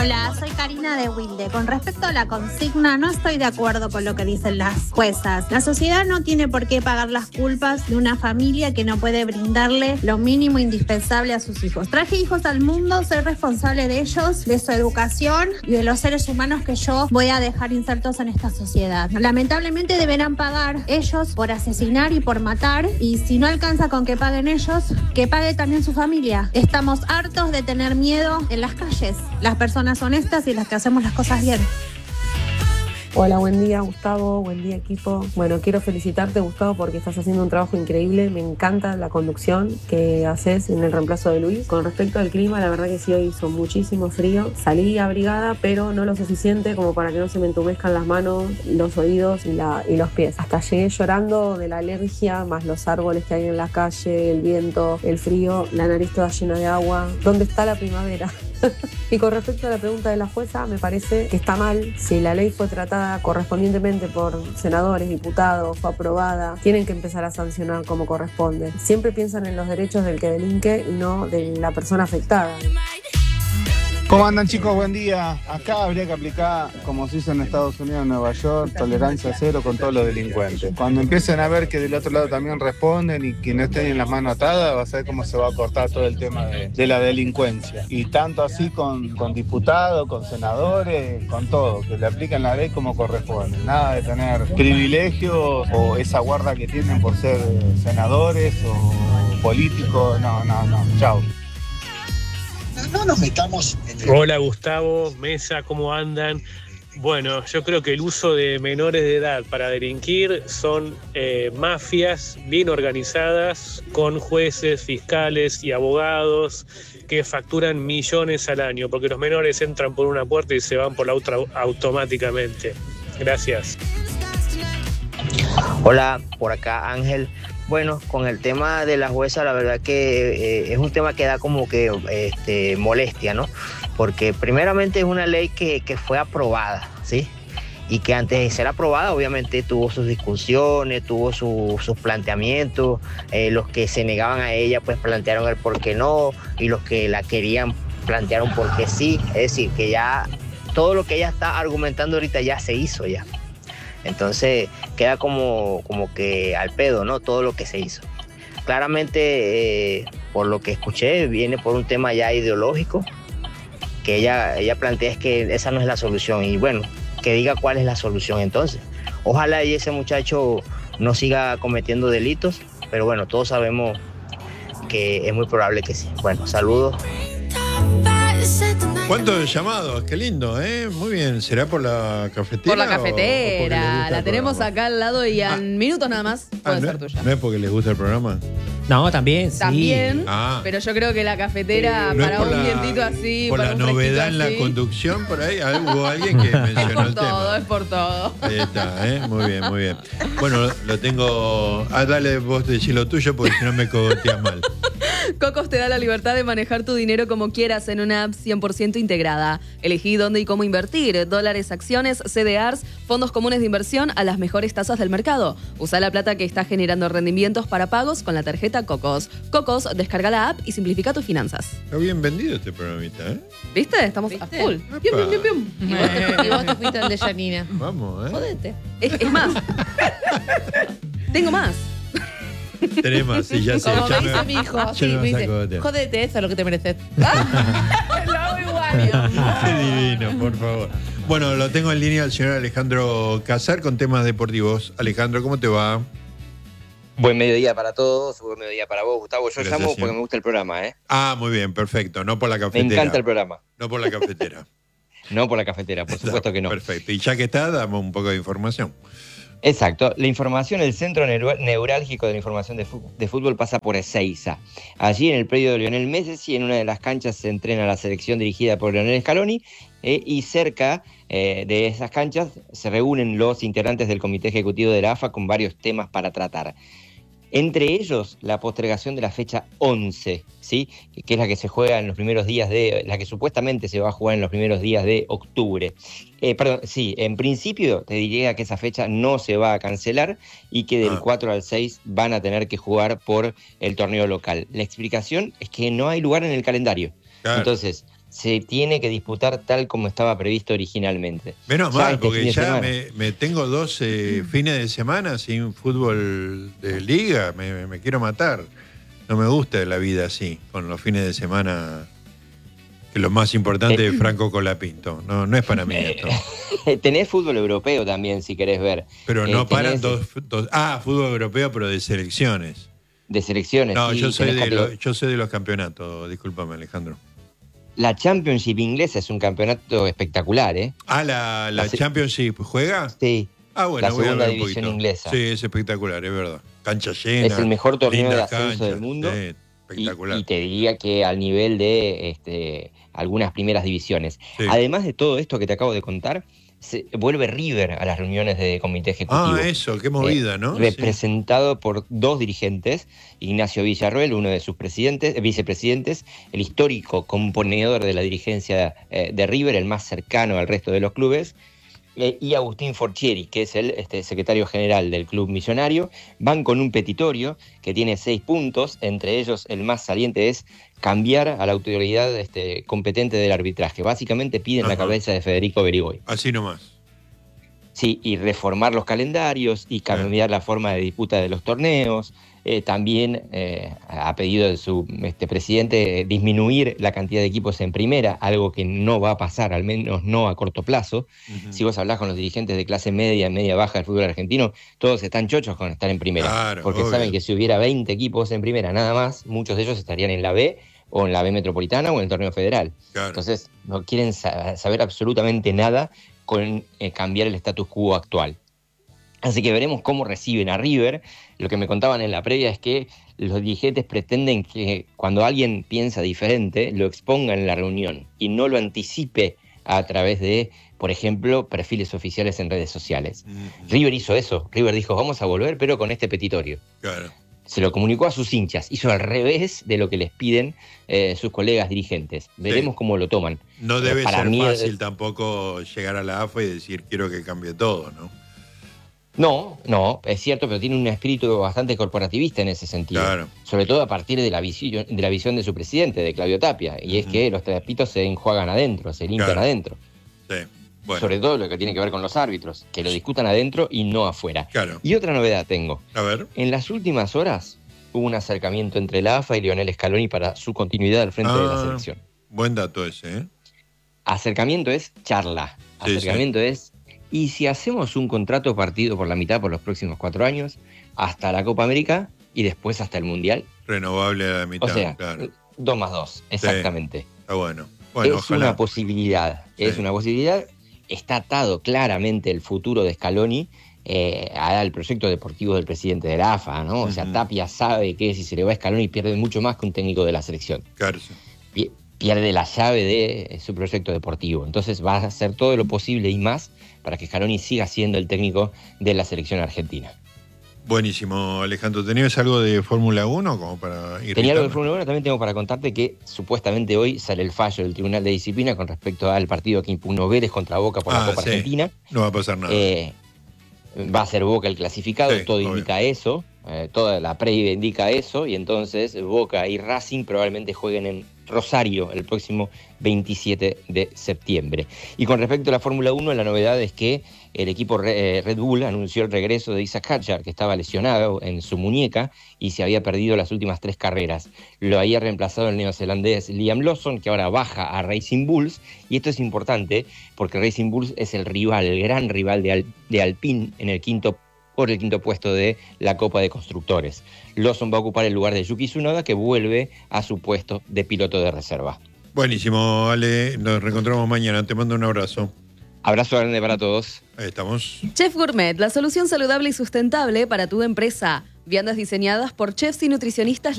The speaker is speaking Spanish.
Hola, soy Karina de Wilde. Con respecto a la consigna, no estoy de acuerdo con lo que dicen las juezas. La sociedad no tiene por qué pagar las culpas de una familia que no puede brindarle lo mínimo indispensable a sus hijos. Traje hijos al mundo, soy responsable de ellos, de su educación y de los seres humanos que yo voy a dejar insertos en esta sociedad. Lamentablemente deberán pagar ellos por asesinar y por matar, y si no alcanza con que paguen ellos, que pague también su familia. Estamos hartos de tener miedo en las calles. Las personas honestas y las que hacemos las cosas bien. Hola, buen día Gustavo, buen día equipo. Bueno, quiero felicitarte Gustavo porque estás haciendo un trabajo increíble. Me encanta la conducción que haces en el reemplazo de Luis. Con respecto al clima, la verdad que sí, hoy hizo muchísimo frío. Salí abrigada, pero no lo suficiente como para que no se me entumezcan las manos, los oídos y los pies. Hasta llegué llorando de la alergia, más los árboles que hay en la calle, el viento, el frío, la nariz toda llena de agua. ¿Dónde está la primavera? Y con respecto a la pregunta de la jueza, me parece que está mal. Si la ley fue tratada correspondientemente por senadores, diputados, fue aprobada, tienen que empezar a sancionar como corresponde. Siempre piensan en los derechos del que delinque y no de la persona afectada. ¿Cómo andan, chicos? Buen día. Acá habría que aplicar, como se hizo en Estados Unidos, en Nueva York, tolerancia cero con todos los delincuentes. Cuando empiecen a ver que del otro lado también responden y que no estén en las manos atadas, vas a ver cómo se va a cortar todo el tema de la delincuencia. Y tanto así con diputados, con senadores, con todo, que le apliquen la ley como corresponde. Nada de tener privilegios o esa guarda que tienen por ser senadores o políticos. No. Chao. No nos metamos en Hola Gustavo, Mesa, ¿cómo andan? Bueno, yo creo que el uso de menores de edad para delinquir son mafias bien organizadas con jueces, fiscales y abogados que facturan millones al año, porque los menores entran por una puerta y se van por la otra automáticamente. Gracias. Hola, por acá Ángel. Bueno, con el tema de la jueza, la verdad que es un tema que da como que molestia, ¿no? Porque primeramente es una ley que fue aprobada, ¿sí? Y que antes de ser aprobada, obviamente tuvo sus discusiones, tuvo sus planteamientos. Los que se negaban a ella, pues plantearon el por qué no, y los que la querían plantearon por qué sí. Es decir, que ya todo lo que ella está argumentando ahorita ya se hizo ya. Entonces queda como que al pedo, ¿no? Todo lo que se hizo. Claramente, por lo que escuché, viene por un tema ya ideológico, que ella plantea es que esa no es la solución. Y bueno, que diga cuál es la solución entonces. Ojalá y ese muchacho no siga cometiendo delitos, pero bueno, todos sabemos que es muy probable que sí. Bueno, saludos. ¿Cuántos llamados? Qué lindo, ¿eh? Muy bien. ¿Será por la cafetera? Por la cafetera. La tenemos acá al lado y en minutos nada más puede ser tuya. ¿No es porque les gusta el programa? No, también, sí. También, pero yo creo que la cafetera ¿No para es por un la- vientito así, Por para la un fresquito novedad en la así. conducción, por ahí hubo alguien que mencionó el tema. Es por todo. Ahí está, ¿eh? Muy bien, muy bien. Bueno, lo tengo... dale vos decir lo tuyo porque si no me cogoteas mal. Cocos te da la libertad de manejar tu dinero como quieras en una app 100% integrada. Elegí dónde y cómo invertir. Dólares, acciones, CDRs, fondos comunes de inversión a las mejores tasas del mercado. Usa la plata que está generando rendimientos para pagos con la tarjeta Cocos. Cocos, descarga la app y simplifica tus finanzas. Está bien vendido este programita, ¿eh? ¿Viste? Estamos a full. Epa. Pium, pium, pium. Y vos te fuiste al de Janina. Vamos, ¿eh? Jodete. Es más. Tengo más. Tenés más, sí, ya sé. Como ya me dice mi hijo, ya sí, me me vas a dice, cogotear. jodete, eso es lo que te mereces. Lo hago igual. Qué divino, por favor. Bueno, lo tengo en línea al señor Alejandro Casar con temas deportivos. Alejandro, ¿cómo te va? Buen mediodía para todos, buen mediodía para vos, Gustavo. Yo Gracias, llamo señor. porque me gusta el programa, ¿eh? Ah, muy bien, perfecto. No por la Me cafetera. encanta el programa. No por la cafetera. No por la cafetera, por supuesto que no. Perfecto. Y ya que está, damos un poco de información. Exacto. La información, el centro neurálgico de la información de fútbol pasa por Ezeiza. Allí, en el predio de Lionel Messi, en una de las canchas se entrena la selección dirigida por Lionel Scaloni y cerca de esas canchas se reúnen los integrantes del comité ejecutivo de la AFA con varios temas para tratar. Entre ellos, la postergación de la fecha 11, ¿sí? Que es la que se juega en los primeros días la que supuestamente se va a jugar en los primeros días de octubre. En principio te diría que esa fecha no se va a cancelar y que del 4 al 6 van a tener que jugar por el torneo local. La explicación es que no hay lugar en el calendario. Claro. Entonces, se tiene que disputar tal como estaba previsto originalmente. Menos Ya mal, este fin porque de ya semana. me tengo 12 fines de semana sin fútbol de liga, me quiero matar. No me gusta la vida así, con los fines de semana, que lo más importante es Franco Colapinto. No es para mí esto. Tenés fútbol europeo también, si querés ver. Pero no paran tenés, fútbol europeo, pero de selecciones. de selecciones. No, sí, yo soy tenés yo sé de los campeonatos, discúlpame, Alejandro. La Championship inglesa es un campeonato espectacular, ¿eh? Ah, la La se- Championship, ¿juega? Sí. Ah, bueno, La voy a segunda ver un división poquito. inglesa. Sí, es espectacular, es verdad. Cancha llena. Es el mejor torneo de lindas ascenso canchas, del mundo. sí, espectacular. Y te diría que al nivel de algunas primeras divisiones. Sí. Además de todo esto que te acabo de contar, se vuelve River a las reuniones de comité ejecutivo. Eso, qué movida, ¿no? Representado por dos dirigentes, Ignacio Villarroel, uno de sus vicepresidentes, el histórico componedor de la dirigencia de River, el más cercano al resto de los clubes, y Agustín Forchieri, que es el secretario general del Club Millonario. Van con un petitorio que tiene 6 puntos, entre ellos el más saliente es cambiar a la autoridad competente del arbitraje. Básicamente piden la cabeza de Federico Berigoy. Así nomás. Sí, y reformar los calendarios y cambiar la forma de disputa de los torneos. También ha pedido de su presidente disminuir la cantidad de equipos en primera, algo que no va a pasar, al menos no a corto plazo. Si vos hablás con los dirigentes de clase media, media baja del fútbol argentino, todos están chochos con estar en primera. Claro, porque obvio. saben que si hubiera 20 equipos en primera nada más, muchos de ellos estarían en la B o en la B metropolitana o en el torneo federal. Claro. Entonces no quieren saber absolutamente nada con cambiar el status quo actual. Así que veremos cómo reciben a River. Lo que me contaban en la previa es que los dirigentes pretenden que cuando alguien piensa diferente, lo exponga en la reunión y no lo anticipe a través de, por ejemplo, perfiles oficiales en redes sociales. River hizo eso. River dijo, vamos a volver, pero con este petitorio. Claro. Se lo comunicó a sus hinchas. Hizo al revés de lo que les piden sus colegas dirigentes. Veremos cómo lo toman. No debe Para ser mí, fácil tampoco llegar a la AFA y decir quiero que cambie todo, ¿no? No, es cierto, pero tiene un espíritu bastante corporativista en ese sentido. Claro. Sobre todo a partir de la visión de su presidente, de Claudio Tapia. Y es que los trapitos se enjuagan adentro, se limpian Claro. adentro. Sí. Bueno. Sobre todo lo que tiene que ver con los árbitros, que lo discutan adentro y no afuera. Claro. Y otra novedad tengo. A ver. En las últimas horas hubo un acercamiento entre la AFA y Lionel Scaloni para su continuidad al frente de la selección. Buen dato ese, ¿eh? Acercamiento es charla. Sí, Acercamiento es, ¿y si hacemos un contrato partido por la mitad por los próximos 4 años, hasta la Copa América y después hasta el Mundial? Renovable a la mitad, O sea, claro. 2 más 2, exactamente. Está bueno. Bueno, Es ojalá. una posibilidad, es una posibilidad. Está atado claramente el futuro de Scaloni al proyecto deportivo del presidente de la AFA, ¿no? O sea, Tapia sabe que si se le va a Scaloni pierde mucho más que un técnico de la selección. Claro, sí. Pierde la llave de su proyecto deportivo. Entonces va a hacer todo lo posible y más para que Scaloni siga siendo el técnico de la selección argentina. Buenísimo, Alejandro. ¿Tenías algo de Fórmula 1 como para ir? Tenía algo de Fórmula 1, también tengo para contarte que supuestamente hoy sale el fallo del Tribunal de Disciplina con respecto al partido que impugnó Vélez contra Boca por la Copa sí. Argentina. No va a pasar nada. Va a ser Boca el clasificado, Sí, todo obvio. indica eso, toda la previa indica eso, y entonces Boca y Racing probablemente jueguen en Rosario el próximo 27 de septiembre. Y con respecto a la Fórmula 1, la novedad es que el equipo Red Bull anunció el regreso de Isaac Hadjar, que estaba lesionado en su muñeca y se había perdido las últimas 3 carreras. Lo había reemplazado el neozelandés Liam Lawson, que ahora baja a Racing Bulls, y esto es importante porque Racing Bulls es el rival, el gran rival de Alpine por el quinto puesto de la Copa de Constructores. Lawson va a ocupar el lugar de Yuki Tsunoda, que vuelve a su puesto de piloto de reserva. Buenísimo, Ale. Nos reencontramos mañana. Te mando un abrazo. Abrazo grande para todos. Ahí estamos. Chef Gourmet, la solución saludable y sustentable para tu empresa. Viandas diseñadas por chefs y nutricionistas